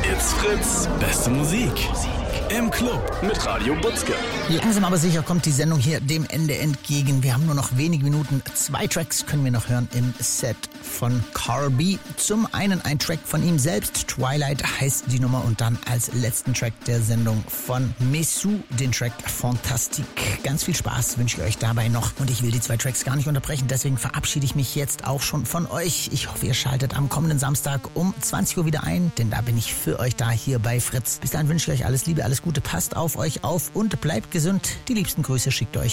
Hits Fritz, beste Musik. Im Club mit Radio Butzke. Langsam aber sicher kommt die Sendung hier dem Ende entgegen. Wir haben nur noch wenige Minuten. 2 Tracks können wir noch hören im Set von Carl B. Zum einen ein Track von ihm selbst, Twilight heißt die Nummer, und dann als letzten Track der Sendung von Messou, den Track Fantastique. Ganz viel Spaß wünsche ich euch dabei noch, und ich will die 2 Tracks gar nicht unterbrechen, deswegen verabschiede ich mich jetzt auch schon von euch. Ich hoffe, ihr schaltet am kommenden Samstag um 20 Uhr wieder ein, denn da bin ich für euch da hier bei Fritz. Bis dahin wünsche ich euch alles Liebe, alles Gute, passt auf euch auf und bleibt gesund. Die liebsten Grüße schickt euch